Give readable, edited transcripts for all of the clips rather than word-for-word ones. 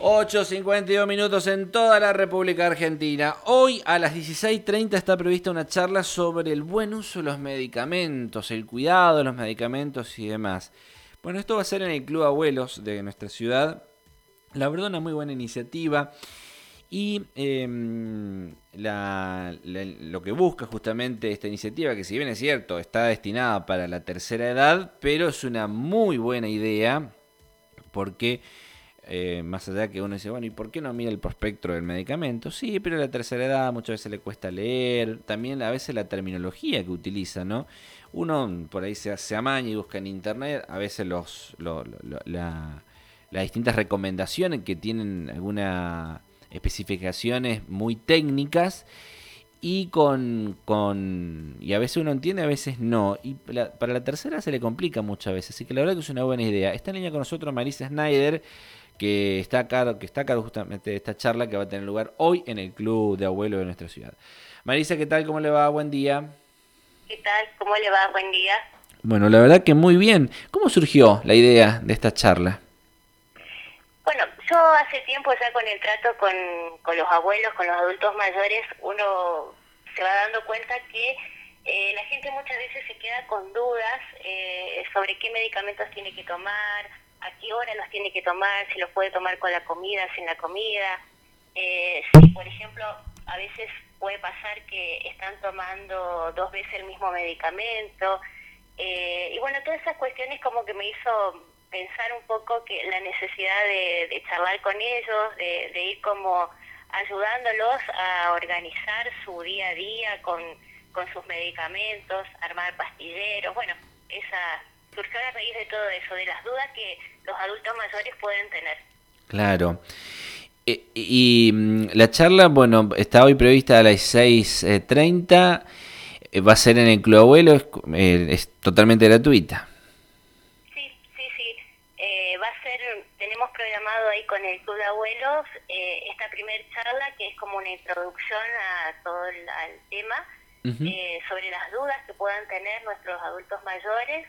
8:52 en toda la República Argentina. Hoy a las 16:30 está prevista una charla sobre el buen uso de los medicamentos, el cuidado de los medicamentos y demás. Bueno, esto va a ser en el Club Abuelos de nuestra ciudad. La verdad, una muy buena iniciativa. Y lo que busca justamente esta iniciativa, que si bien es cierto, está destinada para la tercera edad, pero es una muy buena idea porque... más allá que uno dice, bueno, ¿y por qué no mira el prospecto del medicamento? Sí, pero a la tercera edad muchas veces le cuesta leer, también a veces la terminología que utiliza, ¿no? Uno por ahí se amaña y busca en internet, a veces las distintas recomendaciones que tienen algunas especificaciones muy técnicas y y a veces uno entiende, a veces no. Y para la tercera se le complica muchas veces, así que la verdad que es una buena idea. Está en línea con nosotros Marisa Snyder, que está a cargo justamente de esta charla que va a tener lugar hoy en el Club de Abuelos de nuestra ciudad. Marisa, ¿qué tal? ¿Cómo le va? Buen día. ¿Qué tal? ¿Cómo le va? Buen día. Bueno, la verdad que muy bien. ¿Cómo surgió la idea de esta charla? Bueno, yo hace tiempo ya con el trato con los abuelos, con los adultos mayores, uno se va dando cuenta que la gente muchas veces se queda con dudas sobre qué medicamentos tiene que tomar, a qué hora los tiene que tomar, si los puede tomar con la comida, sin la comida. Si, por ejemplo, a veces puede pasar que están tomando 2 veces el mismo medicamento. Y bueno, todas esas cuestiones como que me hizo pensar un poco que la necesidad de charlar con ellos, de ir como ayudándolos a organizar su día a día con sus medicamentos, armar pastilleros. Bueno, esa surgió a raíz de todo eso, de las dudas que los adultos mayores pueden tener. Claro. La charla, bueno, está hoy prevista a las 6:30. Va a ser en el Club Abuelo, es totalmente gratuita. Sí. Va a ser, tenemos programado ahí con el Club de Abuelos esta primer charla que es como una introducción a todo al tema, Uh-huh. sobre las dudas que puedan tener nuestros adultos mayores,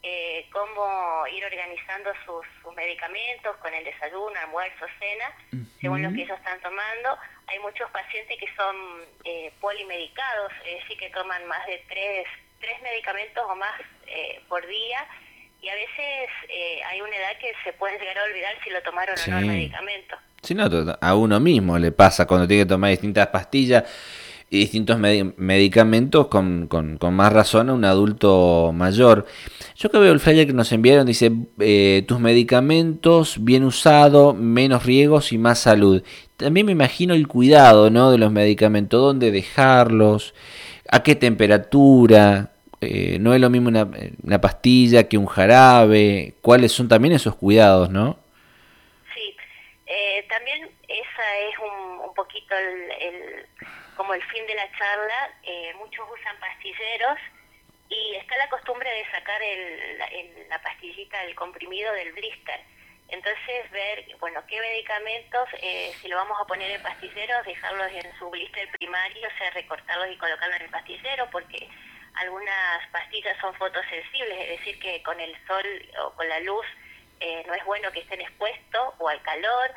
cómo ir organizando sus medicamentos con el desayuno, almuerzo, cena, según lo que Uh-huh. ellos están tomando. Hay muchos pacientes que son polimedicados, es decir, que toman más de tres medicamentos o más por día, y a veces hay una edad que se pueden llegar a olvidar si lo tomaron o no el Sí. medicamento. Sí, no, a uno mismo le pasa cuando tiene que tomar distintas pastillas y distintos medicamentos con más razón a un adulto mayor. Yo que veo el flyer que nos enviaron, dice, tus medicamentos bien usados, menos riesgos y más salud. También me imagino el cuidado, ¿no?, de los medicamentos, dónde dejarlos, a qué temperatura. No es lo mismo una pastilla que un jarabe. ¿Cuáles son también esos cuidados, no? Sí, también esa es un poquito como el fin de la charla. Muchos usan pastilleros y está la costumbre de sacar la pastillita, el comprimido del blister. Entonces ver, bueno, qué medicamentos, si lo vamos a poner en pastilleros, dejarlos en su blister primario, o sea, recortarlos y colocarlos en el pastillero, porque algunas pastillas son fotosensibles, es decir, que con el sol o con la luz no es bueno que estén expuestos, o al calor,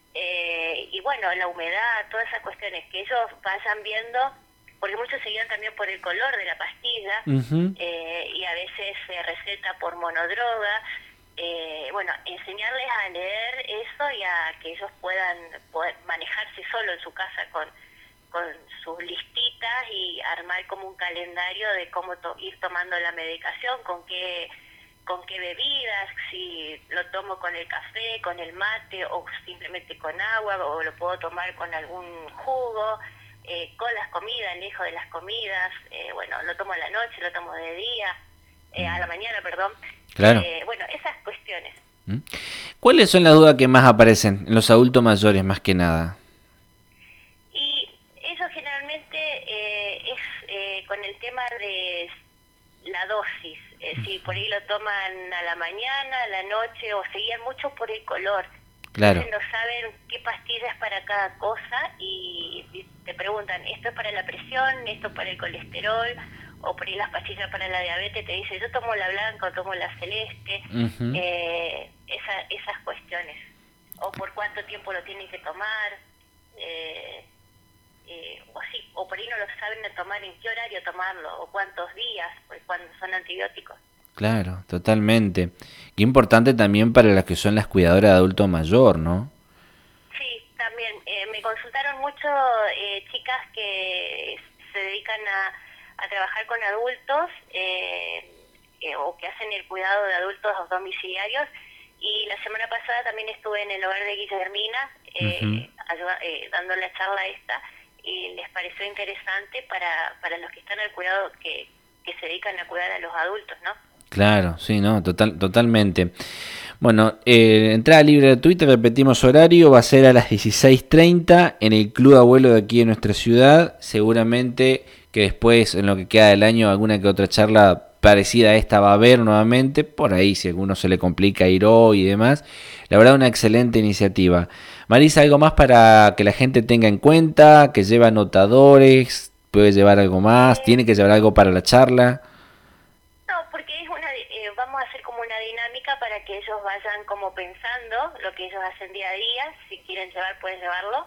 y bueno, la humedad, todas esas cuestiones que ellos vayan viendo, porque muchos se guían también por el color de la pastilla, Uh-huh. y a veces se receta por monodroga. Bueno, enseñarles a leer eso y a que ellos puedan poder manejarse solo en su casa con sus listitas y armar como un calendario de cómo ir tomando la medicación, con qué bebidas, si lo tomo con el café, con el mate o simplemente con agua, o lo puedo tomar con algún jugo, con las comidas, lejos de las comidas, bueno, lo tomo a la noche, lo tomo de día, a la mañana, perdón. Claro. Bueno, esas cuestiones. ¿Mm? ¿Cuáles son las dudas que más aparecen en los adultos mayores más que nada? Y eso generalmente es con el tema de la dosis, si por ahí lo toman a la mañana, a la noche, o se guían mucho por el color. Claro. Entonces no saben qué pastilla es para cada cosa y te preguntan, ¿esto es para la presión, esto es para el colesterol? O por ahí las pastillas para la diabetes, te dice, yo tomo la blanca o tomo la celeste, Uh-huh. esas cuestiones. o por cuánto tiempo lo tienen que tomar, o por ahí no lo saben tomar, en qué horario tomarlo, o cuántos días, pues cuando son antibióticos. Claro, totalmente. Qué importante también para las que son las cuidadoras de adulto mayor, ¿no? Sí, también me consultaron mucho chicas que se dedican a trabajar con adultos o que hacen el cuidado de adultos domiciliarios, y la semana pasada también estuve en el hogar de Guillermina Ujú. dando la charla esta, y les pareció interesante para los que están al cuidado, que se dedican a cuidar a los adultos, ¿no? Claro, sí, no, totalmente. Bueno, entrada libre de Twitter, repetimos horario, va a ser a las 16:30 en el Club Abuelo de aquí de nuestra ciudad. Seguramente que después, en lo que queda del año, alguna que otra charla parecida a esta va a haber nuevamente, por ahí si a alguno se le complica ir hoy y demás. La verdad, una excelente iniciativa. Marisa, ¿algo más para que la gente tenga en cuenta? ¿Que lleva anotadores? ¿Puede llevar algo más? Eh, ¿Tiene que llevar algo para la charla? No, porque vamos a hacer como una dinámica para que ellos vayan como pensando lo que ellos hacen día a día. Si quieren llevar, pueden llevarlo.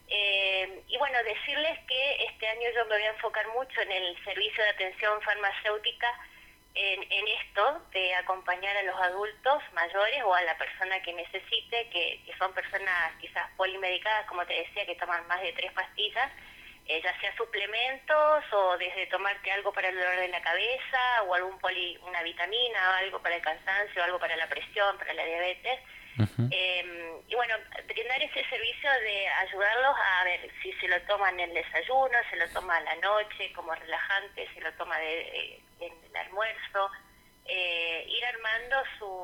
Y bueno, decirles que este año yo me voy a enfocar mucho en el servicio de atención farmacéutica, en esto de acompañar a los adultos mayores o a la persona que necesite, que son personas quizás polimedicadas, como te decía, que toman más de 3 pastillas, ya sea suplementos o desde tomarte algo para el dolor de la cabeza o una vitamina o algo para el cansancio, algo para la presión, para la diabetes. Ujú. Y bueno, brindar ese servicio de ayudarlos a ver si se lo toman en el desayuno, se lo toma a la noche como relajante, se lo toma en el almuerzo, ir armando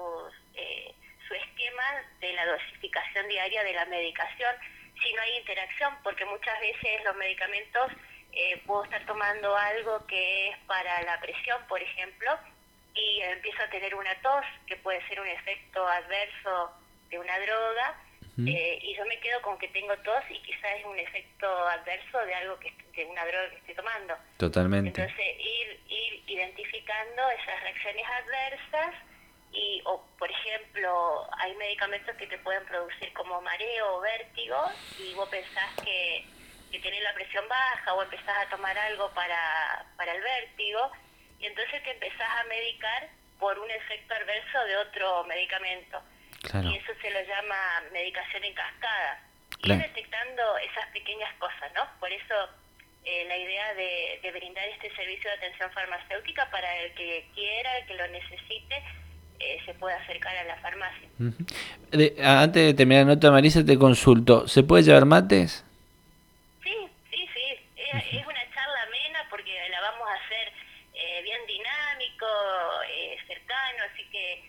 su esquema de la dosificación diaria de la medicación, si no hay interacción, porque muchas veces los medicamentos, puedo estar tomando algo que es para la presión, por ejemplo, y empiezo a tener una tos, que puede ser un efecto adverso de una droga, Ujú. y yo me quedo con que tengo tos y quizás es un efecto adverso de algo de una droga que estoy tomando. Totalmente. Entonces ir identificando esas reacciones adversas, o por ejemplo hay medicamentos que te pueden producir como mareo o vértigo, y vos pensás que tenés la presión baja o empezás a tomar algo para el vértigo, y entonces te empezás a medicar por un efecto adverso de otro medicamento, y Claro, eso se lo llama medicación en cascada. Ir claro. detectando esas pequeñas cosas, ¿no? Por eso la idea de brindar este servicio de atención farmacéutica para el que quiera, el que lo necesite, se puede acercar a la farmacia. Ujú. Antes de terminar la nota, Marisa, te consulto. ¿Se puede llevar mates? Sí, sí, sí, es una charla amena porque la vamos a hacer bien dinámico, cercano, así que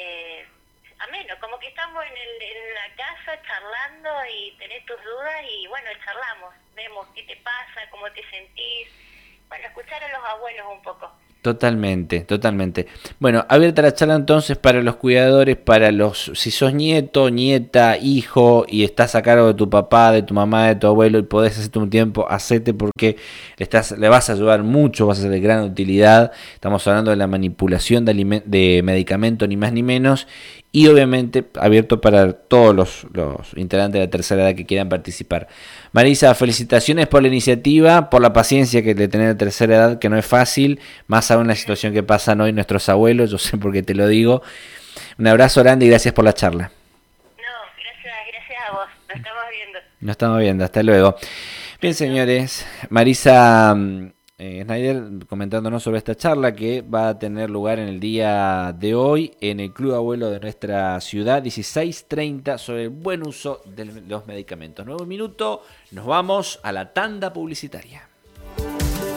ameno, como que estamos en la casa charlando y tenés tus dudas y bueno, charlamos, vemos qué te pasa, cómo te sentís, bueno, escuchar a los abuelos un poco. Totalmente, totalmente. Bueno, abierta la charla entonces para los cuidadores, para los, si sos nieto, nieta, hijo y estás a cargo de tu papá, de tu mamá, de tu abuelo y podés hacerte un tiempo, hacete porque le vas a ayudar mucho, vas a ser de gran utilidad. Estamos hablando de la manipulación de medicamentos, ni más ni menos. Y obviamente abierto para todos los integrantes de la tercera edad que quieran participar. Marisa, felicitaciones por la iniciativa, por la paciencia que de tener de tercera edad, que no es fácil, más aún la situación que pasan hoy nuestros abuelos, yo sé por qué te lo digo. Un abrazo grande y gracias por la charla. No, gracias a vos, nos estamos viendo. Nos estamos viendo, hasta luego. Bien, Chau, chau. señores, Marisa Snyder comentándonos sobre esta charla que va a tener lugar en el día de hoy en el Club Abuelo de nuestra ciudad, 16:30, sobre el buen uso de los medicamentos. 9 minutos, nos vamos a la tanda publicitaria.